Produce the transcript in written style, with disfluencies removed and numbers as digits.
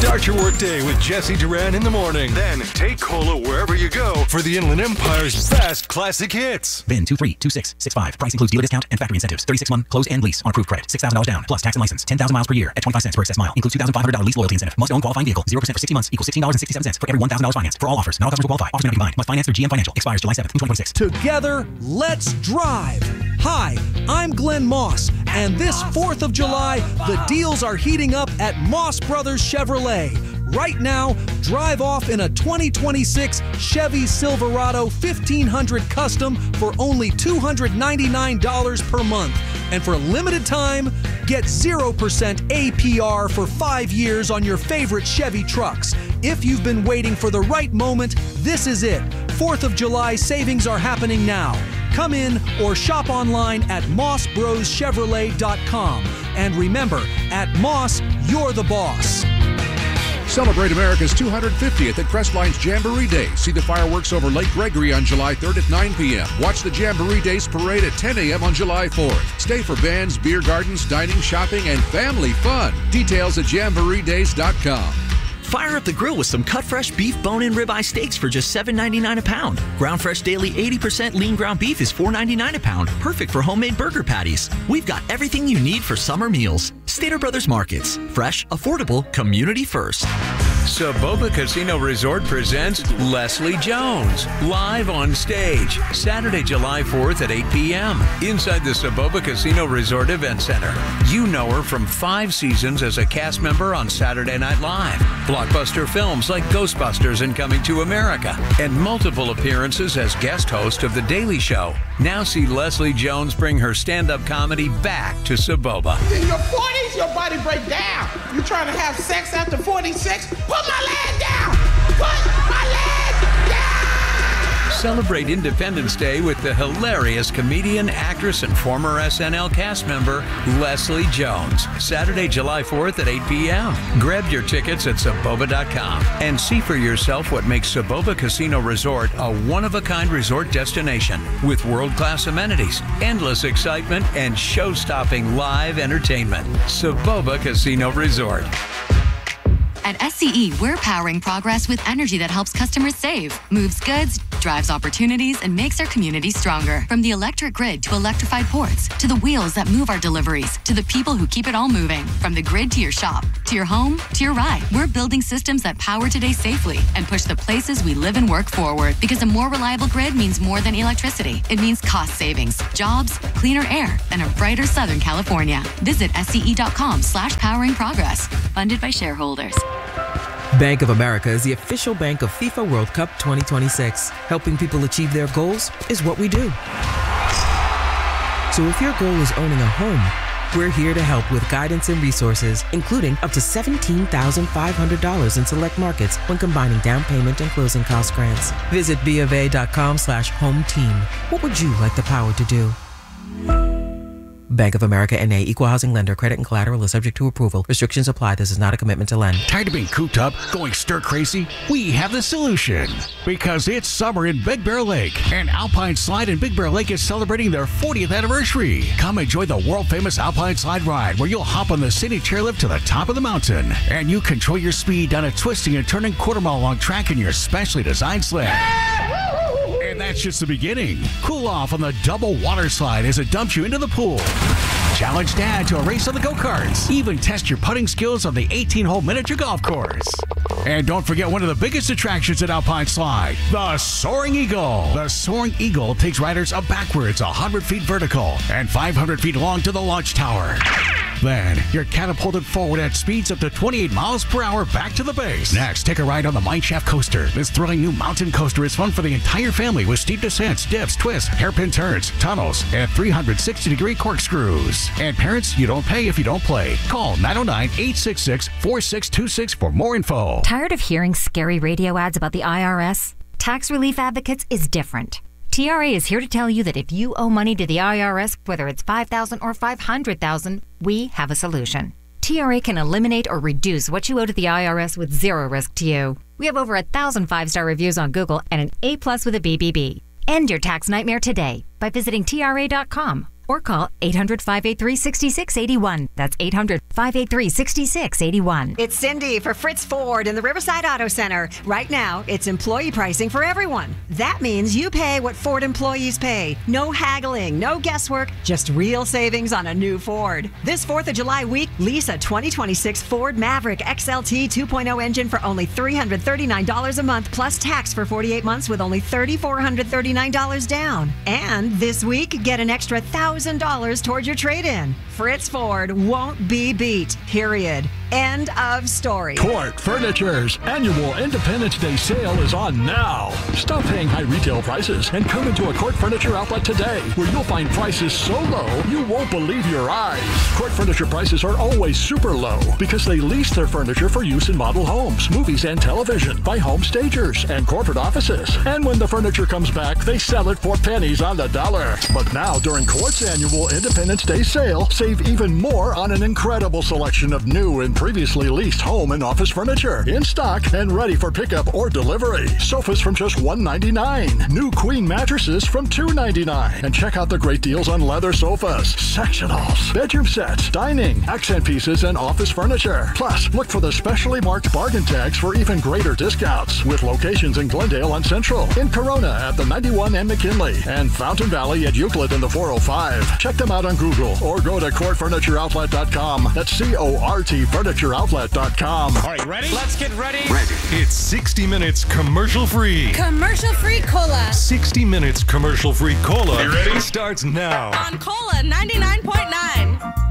Start your workday with Jesse Duran in the morning. Then take Cola wherever you go for the Inland Empire's best classic hits. VIN 232665. Price includes dealer discount and factory incentives. 36-month close and lease on approved credit. $6,000 down plus tax and license. 10,000 miles per year at 25 cents per excess mile. Includes $2,500 lease loyalty incentive. Must own qualifying vehicle. 0% for 60 months equals $16.67 for every $1,000 finance. For all offers, not all customers will qualify. Offers may not be combined. Must finance through GM Financial. Expires July 7th, 2026. Together, let's drive. Hi, I'm Glenn Moss, and this 4th of July, the deals are heating up at Moss Brothers Chevrolet. Right now, drive off in a 2026 Chevy Silverado 1500 Custom for only $299 per month. And for a limited time, get 0% APR for 5 years on your favorite Chevy trucks. If you've been waiting for the right moment, this is it. 4th of July savings are happening now. Come in or shop online at mossbroschevrolet.com. And remember, at Moss, you're the boss. Celebrate America's 250th at Crestline's Jamboree Day. See the fireworks over Lake Gregory on July 3rd at 9 p.m. Watch the Jamboree Days parade at 10 a.m. on July 4th. Stay for bands, beer gardens, dining, shopping, and family fun. Details at jamboreedays.com. Fire up the grill with some cut fresh beef bone-in ribeye steaks for just $7.99 a pound. Ground fresh daily 80% lean ground beef is $4.99 a pound. Perfect for homemade burger patties. We've got everything you need for summer meals. Stater Brothers Markets. Fresh, affordable, community first. Soboba Casino Resort presents Leslie Jones, live on stage, Saturday, July 4th at 8 p.m. inside the Soboba Casino Resort Event Center. You know her from 5 seasons as a cast member on Saturday Night Live, blockbuster films like Ghostbusters and Coming to America, and multiple appearances as guest host of The Daily Show. Now see Leslie Jones bring her stand-up comedy back to Soboba. In your 40s, your body break down. You trying to have sex after 46? Put my leg down! Put my leg down! Celebrate Independence Day with the hilarious comedian, actress, and former SNL cast member, Leslie Jones. Saturday, July 4th at 8 p.m. Grab your tickets at Soboba.com and see for yourself what makes Soboba Casino Resort a one-of-a-kind resort destination with world-class amenities, endless excitement, and show-stopping live entertainment. Soboba Casino Resort. At SCE, we're powering progress with energy that helps customers save, moves goods, drives opportunities, and makes our community stronger. From the electric grid to electrified ports, to the wheels that move our deliveries, to the people who keep it all moving. From the grid to your shop, to your home, to your ride. We're building systems that power today safely and push the places we live and work forward. Because a more reliable grid means more than electricity. It means cost savings, jobs, cleaner air, and a brighter Southern California. Visit SCE.com/powering progress. Funded by shareholders. Bank of America is the official bank of FIFA World Cup 2026. Helping people achieve their goals is what we do. So if your goal is owning a home, we're here to help with guidance and resources, including up to $17,500 in select markets when combining down payment and closing cost grants. Visit BofA.com/home team. What would you like the power to do? Bank of America N.A. Equal Housing Lender. Credit and collateral is subject to approval. Restrictions apply. This is not a commitment to lend. Tired of being cooped up, going stir crazy? We have the solution. Because it's summer in Big Bear Lake, and Alpine Slide in Big Bear Lake is celebrating their 40th anniversary. Come enjoy the world-famous Alpine Slide ride, where you'll hop on the city chairlift to the top of the mountain, and you control your speed down a twisting and turning quarter-mile-long track in your specially designed sled. And that's just the beginning. Cool off on the double water slide as it dumps you into the pool. Challenge Dad to a race on the go-karts. Even test your putting skills on the 18-hole miniature golf course. And don't forget one of the biggest attractions at Alpine Slide, the Soaring Eagle. The Soaring Eagle takes riders up backwards 100 feet vertical and 500 feet long to the launch tower. Then, you're catapulted forward at speeds up to 28 miles per hour back to the base. Next, take a ride on the Mineshaft Coaster. This thrilling new mountain coaster is fun for the entire family with steep descents, dips, twists, hairpin turns, tunnels, and 360-degree corkscrews. And parents, you don't pay if you don't play. Call 909-866-4626 for more info. Tired of hearing scary radio ads about the IRS? Tax Relief Advocates is different. TRA is here to tell you that if you owe money to the IRS, whether it's $5,000 or $500,000, we have a solution. TRA can eliminate or reduce what you owe to the IRS with zero risk to you. We have over 1,000 5-star reviews on Google and an A+ with a BBB. End your tax nightmare today by visiting TRA.com or call 800-583-6681. That's 800-583-6681. It's Cindy for Fritz Ford in the Riverside Auto Center. Right now, it's employee pricing for everyone. That means you pay what Ford employees pay. No haggling, no guesswork, just real savings on a new Ford. This 4th of July week, lease a 2026 Ford Maverick XLT 2.0 engine for only $339 a month plus tax for 48 months with only $3,439 down. And this week, get an extra $1,000 towards your trade-in. Fritz Ford won't be beat, period. End of story. Court Furniture's annual Independence Day sale is on now. Stop paying high retail prices and come into a Court Furniture outlet today where you'll find prices so low you won't believe your eyes. Court Furniture prices are always super low because they lease their furniture for use in model homes, movies, and television by home stagers and corporate offices. And when the furniture comes back, they sell it for pennies on the dollar. But now, during Court's annual Independence Day sale, save even more on an incredible selection of new and previously leased home and office furniture in stock and ready for pickup or delivery. Sofas from just $199. New queen mattresses from $299. And check out the great deals on leather sofas, sectionals, bedroom sets, dining, accent pieces, and office furniture. Plus, look for the specially marked bargain tags for even greater discounts with locations in Glendale on Central, in Corona at the 91 and McKinley, and Fountain Valley at Euclid in the 405. Check them out on Google or go to CourtFurnitureOutlet.com. That's CORT FurnitureOutlet.com. All right, ready? Let's get ready. It's 60 Minutes commercial-free. Commercial-free cola. 60 Minutes commercial-free cola. You ready? Starts now. On Cola 99.9.